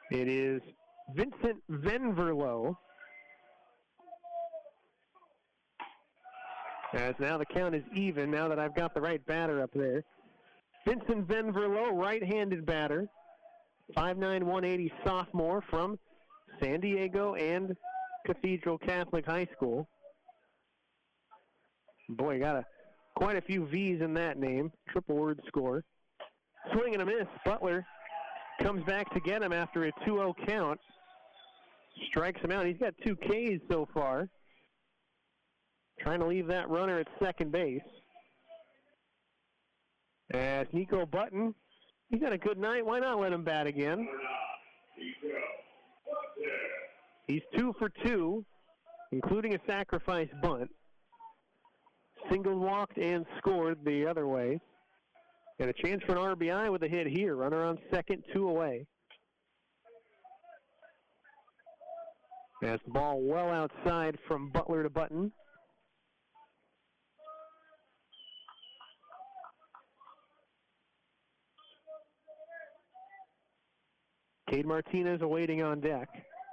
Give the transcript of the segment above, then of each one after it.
It is Vincent Venverlo. As now the count is even, now that I've got the right batter up there. Vincent Venverlo, right-handed batter. 5'9", 180 sophomore from San Diego and Cathedral Catholic High School. Boy, got quite a few V's in that name. Triple word score. Swing and a miss. Butler comes back to get him after a 2-0 count. Strikes him out. He's got 2 Ks so far. Trying to leave that runner at second base. As Nico Button, he's had a good night. Why not let him bat again? He's 2 for 2, including a sacrifice bunt. Single walked and scored the other way. And a chance for an RBI with a hit here. Runner on second, 2 away. As the ball well outside from Butler to Button. Cade Martinez awaiting on deck.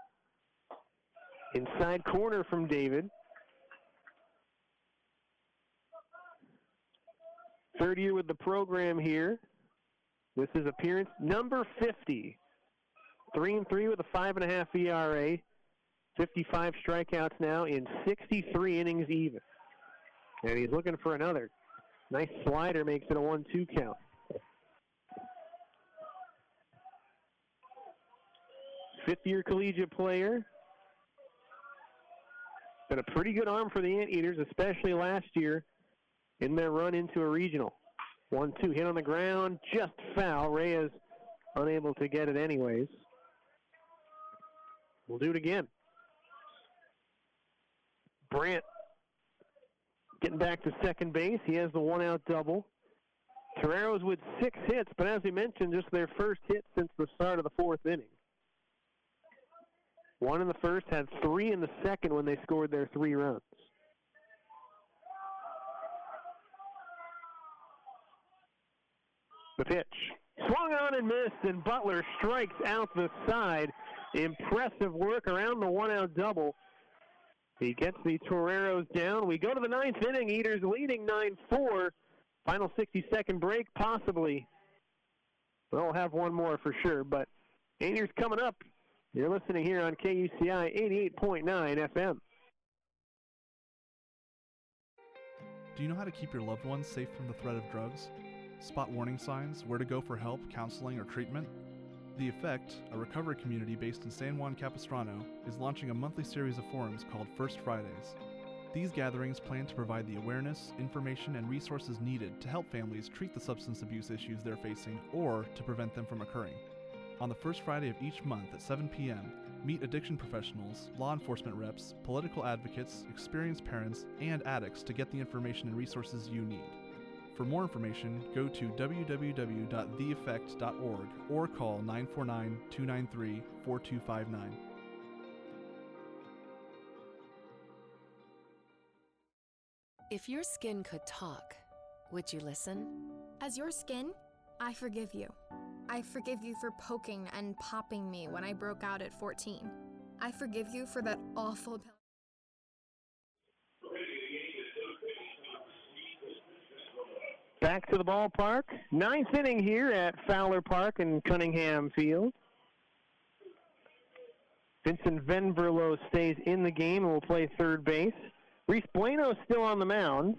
Inside corner from David. Third year with the program here. This is appearance number 50. 3-3 with a 5.5 ERA. 55 strikeouts now in 63 innings even. And he's looking for another. Nice slider makes it a 1-2 count. Fifth-year collegiate player. Got a pretty good arm for the Anteaters, especially last year in their run into a regional. 1-2 hit on the ground, just foul. Reyes unable to get it anyways. We'll do it again. Brandt getting back to second base. He has the one-out double. Toreros with 6 hits, but as we mentioned, just their first hit since the start of the 4th inning. 1 in the first, had 3 in the second when they scored their 3 runs. The pitch. Swung on and missed, and Butler strikes out the side. Impressive work around the one-out double. He gets the Toreros down. We go to the 9th inning. Eaters leading 9-4. Final 60-second break, possibly. We'll have one more for sure, but Eaters coming up. You're listening here on KUCI 88.9 FM. Do you know how to keep your loved ones safe from the threat of drugs? Spot warning signs, where to go for help, counseling, or treatment? The Effect, a recovery community based in San Juan Capistrano, is launching a monthly series of forums called First Fridays. These gatherings plan to provide the awareness, information, and resources needed to help families treat the substance abuse issues they're facing or to prevent them from occurring. On the first Friday of each month at 7 p.m., meet addiction professionals, law enforcement reps, political advocates, experienced parents, and addicts to get the information and resources you need. For more information, go to www.theeffect.org or call 949-293-4259. If your skin could talk, would you listen? As your skin, I forgive you. I forgive you for poking and popping me when I broke out at 14. I forgive you for that awful... Back to the ballpark. 9th inning here at Fowler Park in Cunningham Field. Vincent Venverlo stays in the game and will play third base. Reese Bueno still on the mound.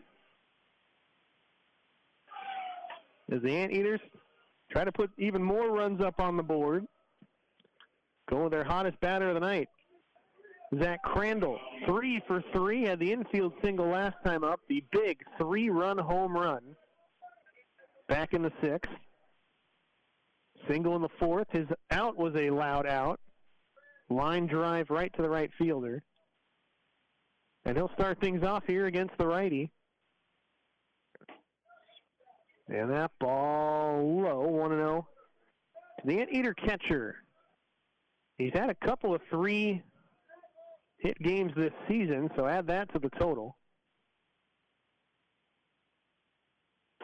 As the Anteaters try to put even more runs up on the board. Go with their hottest batter of the night. Zach Crandall, 3 for 3, had the infield single last time up. The big 3-run home run. Back in the 6th. Single in the 4th. His out was a loud out. Line drive right to the right fielder. And he'll start things off here against the righty. And that ball low, 1-0. The Anteater catcher. He's had a couple of 3-hit games this season, so add that to the total.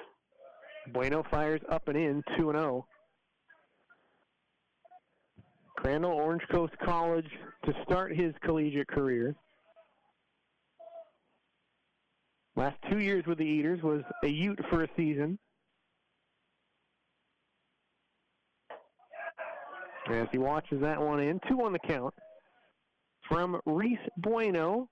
Bueno fires up and in, 2-0. Crandall, Orange Coast College to start his collegiate career. Last 2 years with the Eaters was a Ute for a season. As he watches that one in, 2 on the count from Reese Bueno.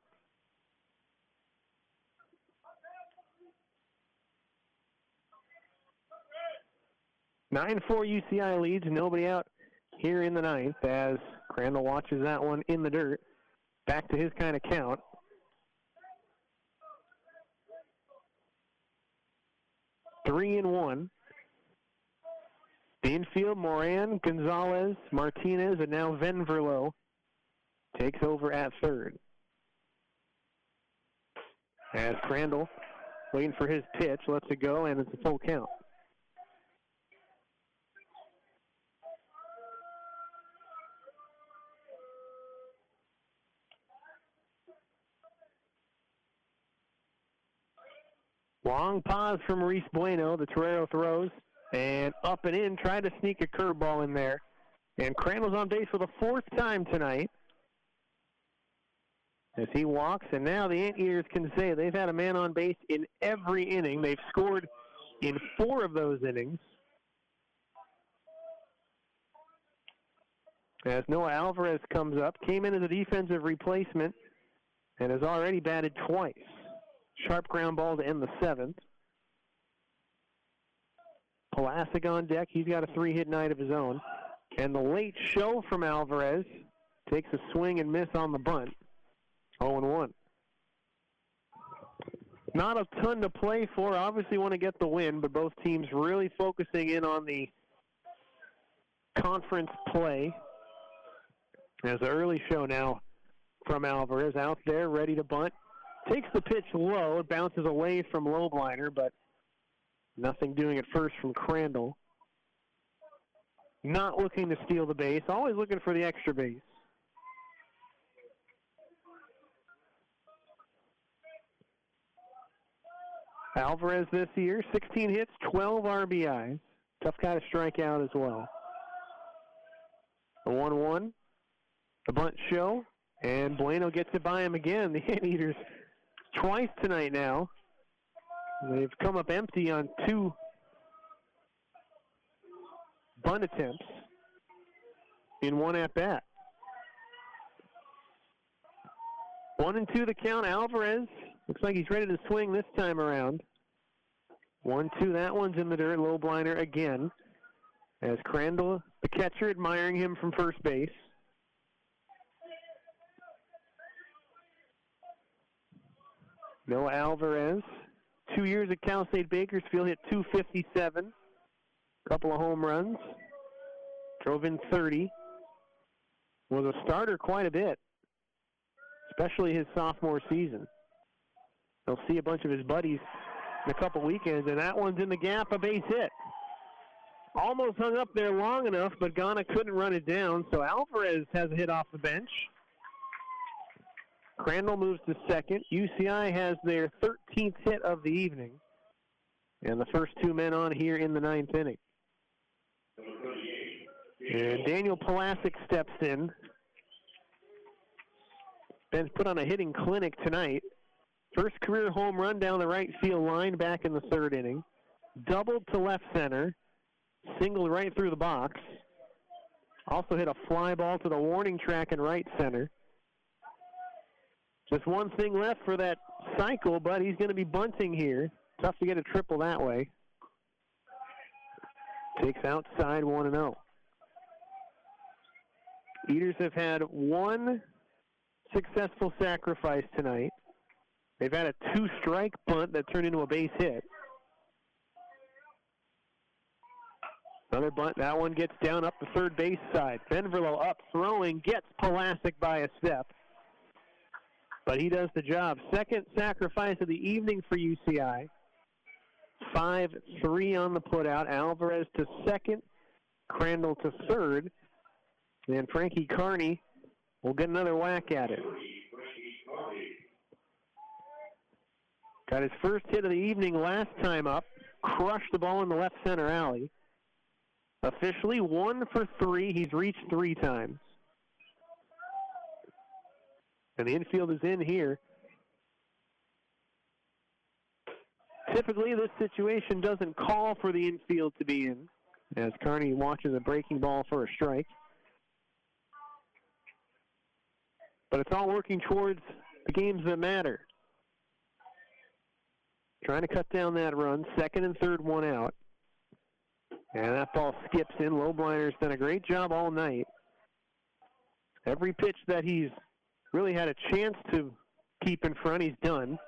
Nine 4 UCI leads, nobody out here in the ninth as Crandall watches that one in the dirt. Back to his kind of count. Three and 1. The infield, Moran, Gonzalez, Martinez, and now Venverlo takes over at third. As Crandall, waiting for his pitch, lets it go, and it's a full count. Long pause from Reese Bueno. The Torero throws, and up and in, tried to sneak a curveball in there. And Crandall's on base for the 4th time tonight as he walks, and now the Anteaters can say they've had a man on base in every inning. They've scored in 4 of those innings. As Noah Alvarez comes up, came in as a defensive replacement and has already batted twice. Sharp ground ball to end the 7th. Pulaski on deck. He's got a 3-hit night of his own. And the late show from Alvarez takes a swing and miss on the bunt. 0-1. Not a ton to play for. Obviously want to get the win, but both teams really focusing in on the conference play. As the early show now from Alvarez out there, ready to bunt. Takes the pitch low. It bounces away from Lobliner, but nothing doing at first from Crandall. Not looking to steal the base. Always looking for the extra base. Alvarez this year, 16 hits, 12 RBIs. Tough guy to strike out as well. The 1-1. The bunt show. And Bueno gets it by him again. The Anteaters twice tonight now. They've come up empty on 2 bunt attempts in 1 at-bat. 1-2 the count. Alvarez looks like he's ready to swing this time around. 1-2, that one's in the dirt. Lobliner again. As Crandall, the catcher, admiring him from first base. Noah Alvarez, 2 years at Cal State Bakersfield, hit .257. Couple of home runs. Drove in 30. Was a starter quite a bit, especially his sophomore season. He'll see a bunch of his buddies in a couple weekends, and that one's in the gap, a base hit. Almost hung up there long enough, but Ghana couldn't run it down, so Alvarez has a hit off the bench. Crandall moves to second. UCI has their 13th hit of the evening. And the first 2 men on here in the 9th inning. And Daniel Pulaski steps in. Ben's put on a hitting clinic tonight. First career home run down the right field line back in the 3rd inning. Doubled to left center. Singled right through the box. Also hit a fly ball to the warning track in right center. Just one thing left for that cycle, but he's going to be bunting here. Tough to get a triple that way. Takes outside 1-0. Eaters have had 1 successful sacrifice tonight. They've had a 2-strike bunt that turned into a base hit. Another bunt. That one gets down up the third base side. Venverlo up throwing, gets Pulaski by a step. But he does the job. Second sacrifice of the evening for UCI. 5-3 on the putout. Alvarez to second. Crandall to third. And Frankie Carney will get another whack at it. Got his first hit of the evening last time up. Crushed the ball in the left center alley. Officially 1 for 3. He's reached 3 times. And the infield is in here. Typically, this situation doesn't call for the infield to be in, as Kearney watches a breaking ball for a strike. But it's all working towards the games that matter. Trying to cut down that run. Second and third, one out. And that ball skips in. Lobleiner's done a great job all night. Every pitch that he's really had a chance to keep in front, he's done.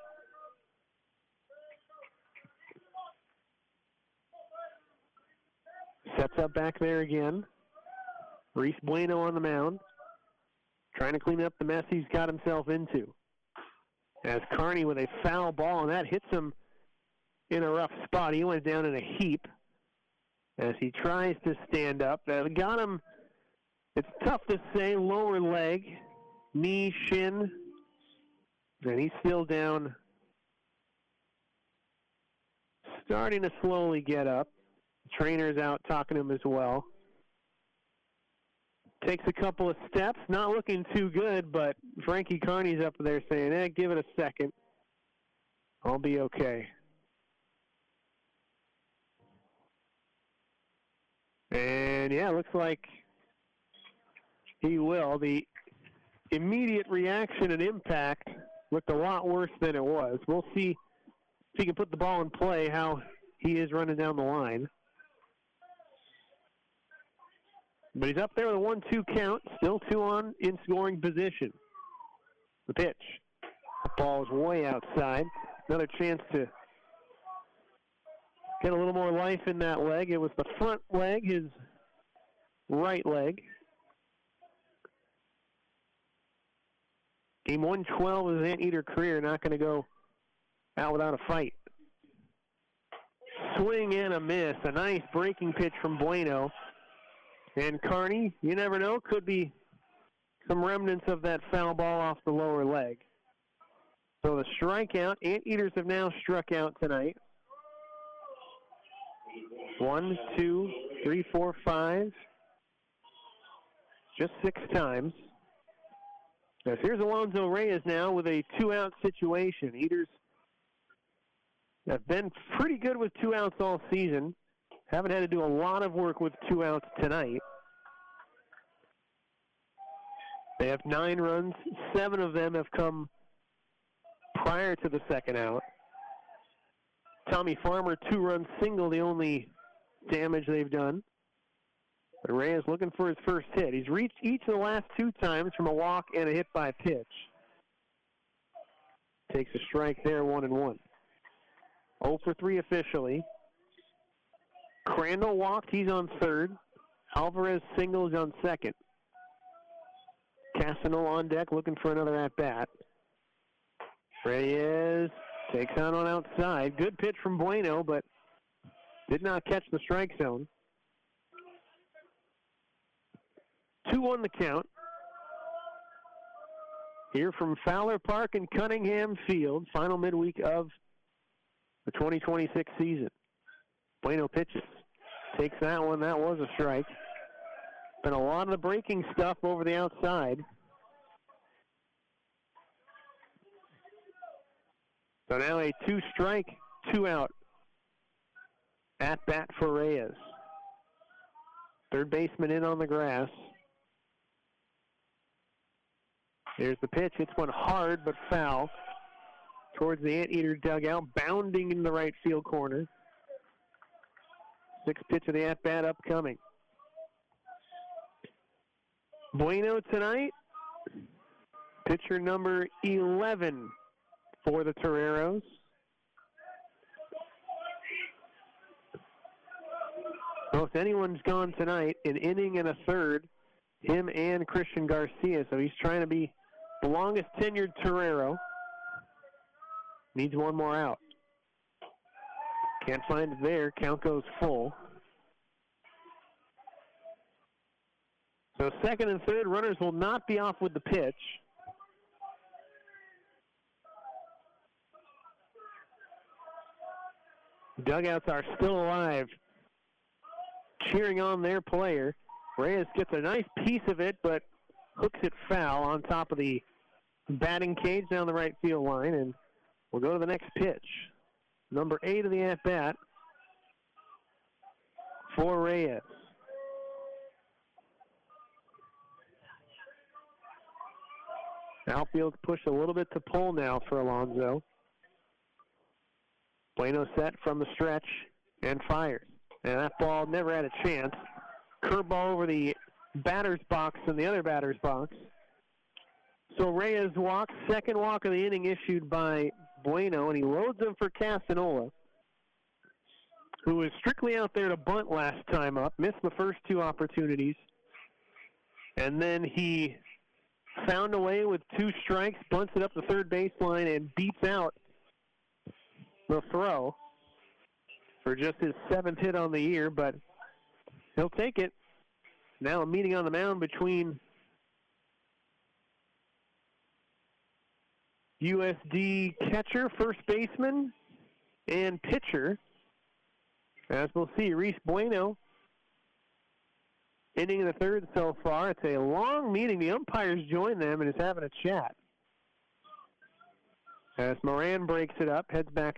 Sets up back there again. Reese Bueno on the mound. Trying to clean up the mess he's got himself into. As Kearney with a foul ball, and that hits him in a rough spot. He went down in a heap as he tries to stand up. That got him, it's tough to say, lower leg, knee, shin, and he's still down. Starting to slowly get up. The trainer's out talking to him as well. Takes a couple of steps, not looking too good, but Frankie Kearney's up there saying, give it a second. I'll be okay. And yeah, looks like he will. The immediate reaction and impact looked a lot worse than it was. We'll see if he can put the ball in play, how he is running down the line. But he's up there with a 1-2 count, still 2 on in scoring position. The pitch. The ball is way outside. Another chance to get a little more life in that leg. It was the front leg, his right leg. Game 112 of his Anteater career, not going to go out without a fight. Swing and a miss. A nice breaking pitch from Bueno. And Kearney, you never know, could be some remnants of that foul ball off the lower leg. So the strikeout, Anteaters have now struck out tonight. 1, 2, 3, 4, 5. Just 6 times. Now here's Alonzo Reyes now with a 2-out situation. Eaters have been pretty good with 2 outs all season. Haven't had to do a lot of work with 2 outs tonight. They have 9 runs. 7 of them have come prior to the second out. Tommy Farmer, 2-run single, the only damage they've done. But Reyes looking for his first hit. He's reached each of the last 2 times from a walk and a hit by pitch. Takes a strike there, 1-1. 0 for 3 officially. Crandall walked, he's on third. Alvarez singles on second. Casanova on deck looking for another at-bat. Reyes takes on outside. Good pitch from Bueno, but did not catch the strike zone. 2-1 the count. Here from Fowler Park and Cunningham Field, final midweek of the 2026 season. Bueno pitches. Takes that one. That was a strike. Been a lot of the breaking stuff over the outside. So now a 2-strike, 2-out at bat for Reyes. Third baseman in on the grass. Here's the pitch. It's one hard but foul towards the Anteater dugout, bounding in the right field corner. 6th pitch of the at-bat upcoming. Bueno tonight, pitcher number 11 for the Toreros. Well, if anyone's gone tonight, an inning and a third, him and Christian Garcia. So he's trying to be the longest tenured Torero. Needs one more out. Can't find it there. Count goes full. So second and third, runners will not be off with the pitch. Dugouts are still alive. cheering on their player. Reyes gets a nice piece of it, but hooks it foul on top of the batting cage down the right field line, and we'll go to the next pitch. Number 8 of the at-bat for Reyes. Outfield's pushed a little bit to pull now for Alonso. Bueno set from the stretch and fires. And that ball never had a chance. Curveball over the batter's box and the other batter's box. So Reyes walks, second walk of the inning issued by Bueno, and he loads him for Casanola, who was strictly out there to bunt last time up, missed the first 2 opportunities. And then he found a way with 2 strikes, bunts it up the third baseline, and beats out the throw for just his 7th hit on the year, but he'll take it. Now a meeting on the mound between USD catcher, first baseman, and pitcher. As we'll see, Reese Bueno, inning in the third so far. It's a long meeting. The umpires join them and is having a chat. As Moran breaks it up, heads back